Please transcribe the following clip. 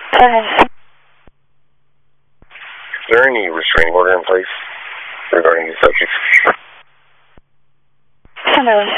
Is there any restraining order in place regarding the subject? Sunderland.